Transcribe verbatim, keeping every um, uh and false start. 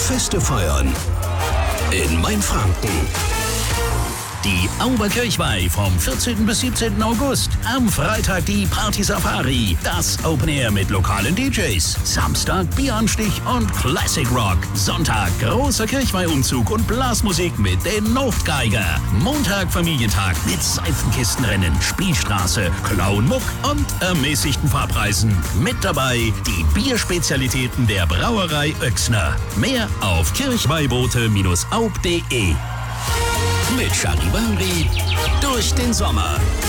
Feste feiern in Mainfranken. Die Auber Kirchweih vom vierzehnten bis siebzehnten August. Am Freitag die Party Safari, das Open Air mit lokalen D Js. Samstag Bieranstich und Classic Rock. Sonntag großer Kirchweih-Umzug und Blasmusik mit den Nochtgeiger. Montag Familientag mit Seifenkistenrennen, Spielstraße, Clown-Muck und ermäßigten Fahrpreisen. Mit dabei die Bierspezialitäten der Brauerei Oechsner. Mehr auf kirchweihboote Bindestrich aub punkt de. Mit Charivari durch den Sommer.